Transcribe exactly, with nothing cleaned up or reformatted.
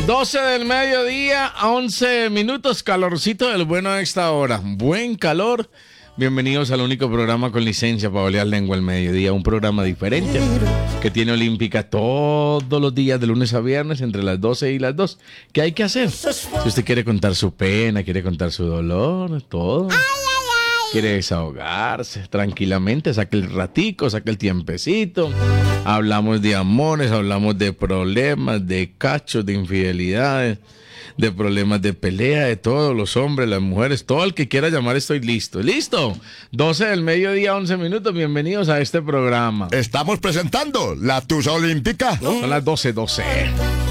doce del mediodía, once minutos, calorcito del bueno a esta hora. Buen calor. Bienvenidos al único programa con licencia para olear lengua al mediodía. Un programa diferente que tiene Olímpica todos los días, de lunes a viernes, entre las doce y las dos. ¿Qué hay que hacer? Si usted quiere contar su pena, quiere contar su dolor, todo. Quiere desahogarse tranquilamente, saque el ratico, saque el tiempecito. Hablamos de amores, hablamos de problemas, de cachos, de infidelidades, de problemas de pelea, de todos los hombres, las mujeres, todo el que quiera llamar, estoy listo. ¿Listo? doce del mediodía, once minutos, bienvenidos a este programa. Estamos presentando la Tusa Olímpica. Son las doce doce.